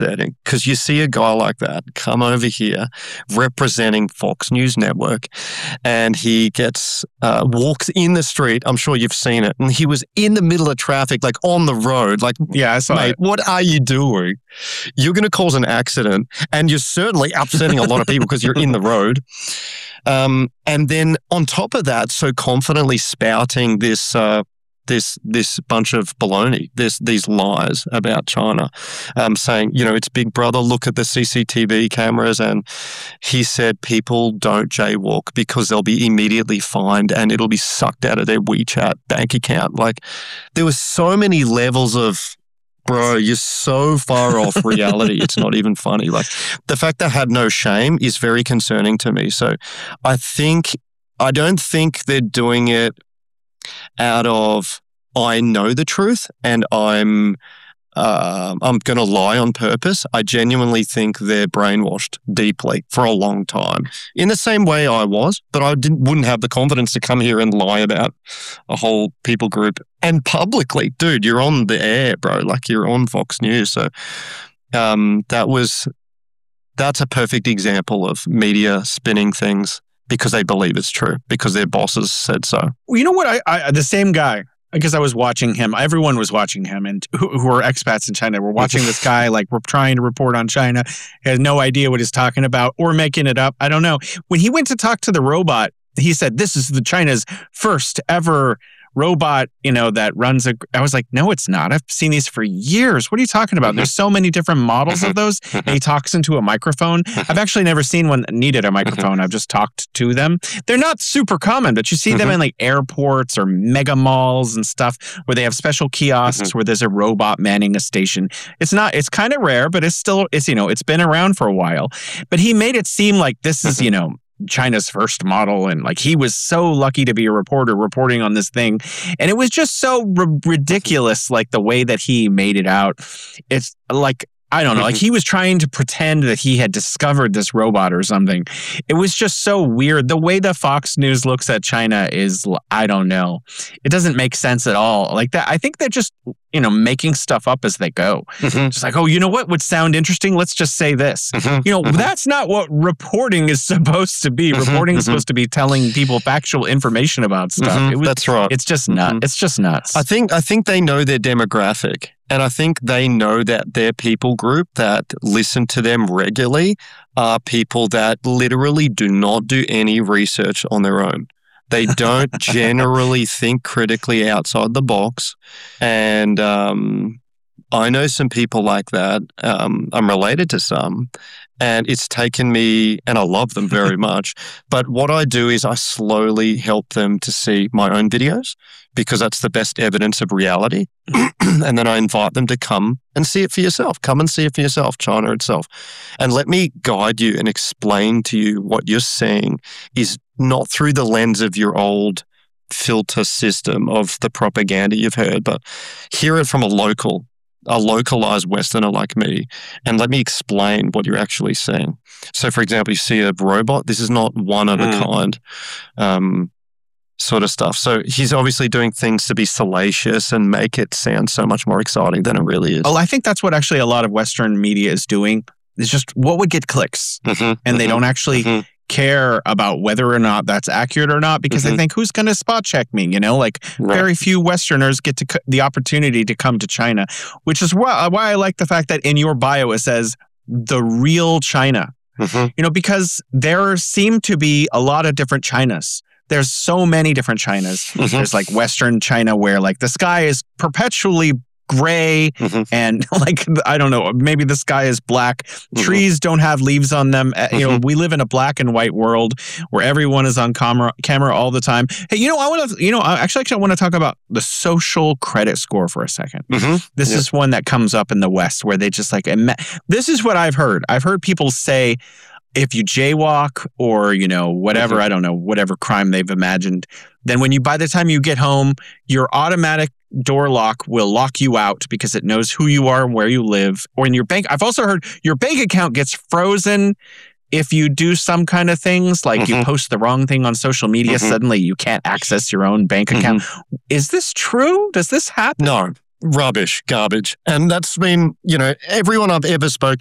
upsetting because you see a guy like that come over here representing Fox News Network, and he gets walks in the street. I'm sure you've seen it, and he was in the middle of traffic, like on the road. Like, yeah, I saw mate, it. what are you doing? You're going to cause an accident, and you're certainly upsetting a lot of people because you're in the road. And then on top of that, so confidently spouting this bunch of baloney, these lies about China, saying, it's Big Brother, look at the CCTV cameras. And he said people don't jaywalk because they'll be immediately fined and it'll be sucked out of their WeChat bank account. Like, there were so many levels of, bro, you're so far off reality. It's not even funny. Like, the fact they had no shame is very concerning to me. So I don't think they're doing it out of, I know the truth and I'm going to lie on purpose. I genuinely think they're brainwashed deeply for a long time, in the same way I was, but I wouldn't have the confidence to come here and lie about a whole people group and publicly. Dude, you're on the air, bro. Like, you're on Fox News. So that's a perfect example of media spinning things because they believe it's true, because their bosses said so. Well, you know what? I the same guy, because I was watching him. Everyone was watching him, and who are expats in China were watching this guy, like, we're trying to report on China. He has no idea what he's talking about or making it up. I don't know. When he went to talk to the robot, he said, this is China's first ever robot, that runs I was like, no, it's not. I've seen these for years. What are you talking about? There's so many different models of those. And he talks into a microphone. I've actually never seen one that needed a microphone. I've just talked to them. They're not super common, but you see them in like airports or mega malls and stuff where they have special kiosks where there's a robot manning a station. It's kind of rare, but it's been around for a while. But he made it seem like this is, China's first model, and like he was so lucky to be a reporter reporting on this thing, and it was just so ridiculous, like the way that he made it out. It's like, I don't know, like he was trying to pretend that he had discovered this robot or something. It was just so weird. The way that Fox News looks at China is, I don't know. It doesn't make sense at all. Like that, I think they're just, making stuff up as they go. Just like, oh, you know what would sound interesting? Let's just say this. That's not what reporting is supposed to be. Reporting is supposed to be telling people factual information about stuff. That's right. It's just nuts. It's just nuts. I think they know their demographic. And I think they know that their people group that listen to them regularly are people that literally do not do any research on their own. They don't generally think critically outside the box. And I know some people like that. I'm related to some. And it's taken me, and I love them very much. But what I do is I slowly help them to see my own videos because that's the best evidence of reality. And then I invite them to come and see it for yourself. Come and see it for yourself, China itself. And let me guide you and explain to you what you're seeing is not through the lens of your old filter system of the propaganda you've heard, but hear it from a localized Westerner like me, and let me explain what you're actually seeing. So, for example, you see a robot. This is not one of a kind sort of stuff. So he's obviously doing things to be salacious and make it sound so much more exciting than it really is. Oh, I think that's what actually a lot of Western media is doing. It's just what would get clicks. And they don't actually care about whether or not that's accurate or not because they think, who's going to spot check me? Very few Westerners get the opportunity to come to China, which is why I like the fact that in your bio it says the real China, because there seem to be a lot of different Chinas. There's so many different Chinas. There's like Western China where like the sky is perpetually gray and like, I don't know, maybe the sky is black. Trees don't have leaves on them. We live in a black and white world where everyone is on camera all the time. Hey, I want to talk about the social credit score for a second. This is one that comes up in the West where they just like, this is what I've heard. I've heard people say, if you jaywalk or, whatever, I don't know, whatever crime they've imagined, then by the time you get home, your automatic door lock will lock you out because it knows who you are and where you live. Or in your bank, I've also heard your bank account gets frozen if you do some kind of things, like you post the wrong thing on social media, suddenly you can't access your own bank account. Is this true? Does this happen? Rubbish, garbage. And that's been, everyone I've ever spoken